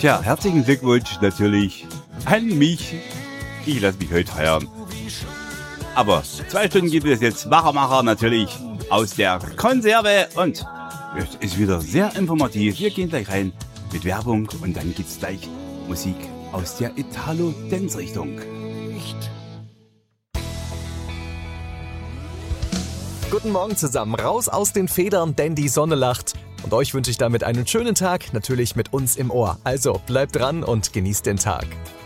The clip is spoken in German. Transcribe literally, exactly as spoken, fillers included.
Tja, herzlichen Glückwunsch natürlich an mich. Ich lasse mich heute feiern. Aber zwei Stunden gibt es jetzt Macher Macher natürlich aus der Konserve und es ist wieder sehr informativ. Wir gehen gleich rein mit Werbung und dann gibt's gleich Musik aus der Italo-Dance-Richtung. Guten Morgen zusammen, raus aus den Federn, denn die Sonne lacht. Und euch wünsche ich damit einen schönen Tag, natürlich mit uns im Ohr. Also bleibt dran und genießt den Tag.